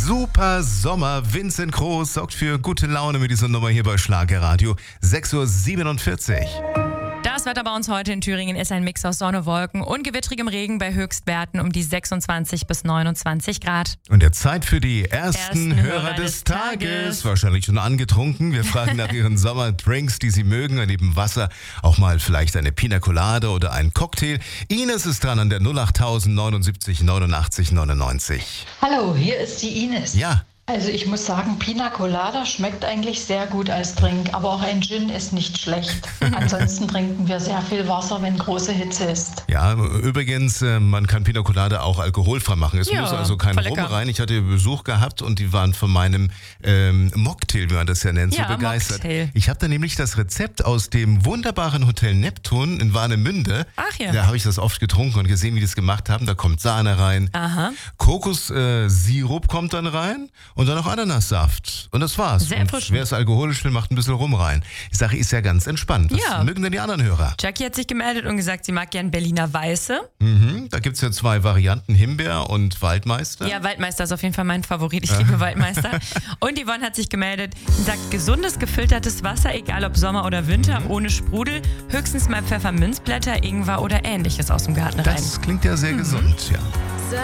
Super Sommer. Vincent Groß sorgt für gute Laune mit dieser Nummer hier bei Schlagerradio. 6:47 Uhr. Das Wetter bei uns heute in Thüringen ist ein Mix aus Sonne, Wolken und gewittrigem Regen bei Höchstwerten um die 26 bis 29 Grad. Und der Zeit für die ersten Hörer des Tages. Wahrscheinlich schon angetrunken. Wir fragen nach ihren Sommerdrinks, die sie mögen. Neben Wasser auch mal vielleicht eine Pina Colada oder ein Cocktail. Ines ist dran an der 08000 79 89 99. Hallo, hier ist die Ines. Ja. Also ich muss sagen, Pina Colada schmeckt eigentlich sehr gut als Drink, aber auch ein Gin ist nicht schlecht. Ansonsten trinken wir sehr viel Wasser, wenn große Hitze ist. Ja, übrigens, man kann Pina Colada auch alkoholfrei machen. Es muss also kein Rum rein. Ich hatte Besuch gehabt und die waren von meinem Mocktail, wie man das ja nennt, so begeistert. Mocktail. Ich habe da nämlich das Rezept aus dem wunderbaren Hotel Neptun in Warnemünde. Ach ja. Da habe ich das oft getrunken und gesehen, wie die das gemacht haben. Da kommt Sahne rein, Kokossirup kommt dann rein. Und dann noch Ananassaft. Und das war's. Sehr frisch. Wer es alkoholisch will, macht ein bisschen Rum rein. Die Sache ist ja ganz entspannt. Was mögen denn die anderen Hörer? Jackie hat sich gemeldet und gesagt, sie mag gern Berliner Weiße. Da gibt's ja 2 Varianten, Himbeer und Waldmeister. Ja, Waldmeister ist auf jeden Fall mein Favorit. Ich liebe Waldmeister. Und Yvonne hat sich gemeldet und sagt, gesundes, gefiltertes Wasser, egal ob Sommer oder Winter, ohne Sprudel, höchstens mal Pfefferminzblätter, Ingwer oder Ähnliches aus dem Garten rein. Das klingt ja sehr gesund, ja.